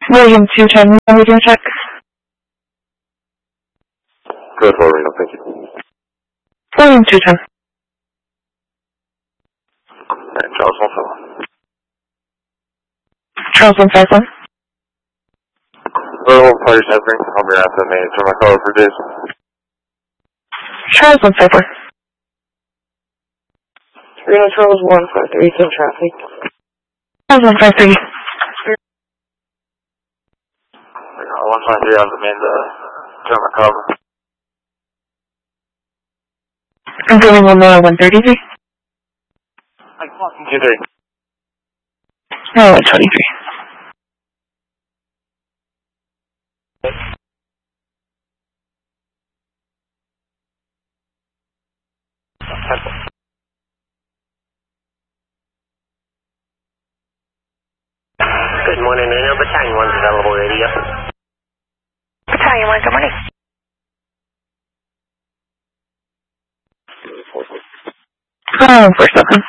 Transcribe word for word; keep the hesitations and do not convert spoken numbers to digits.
William two ten, radio check. Good, Reno, thank you. William two ten. And Charles one five one. Charles one five one. Hello, party seven. I'll be after me. Turn my car for this. Charles one five one. Reno Charles one five three, some traffic. Charles one five three. one five three, I'll be in the turn my cover. I'm going one more one thirty-three. Like fucking two three. No, one twenty-three. Good morning, Reno. Battalion one's available radio. Battalion one, good morning. Oh, four seven.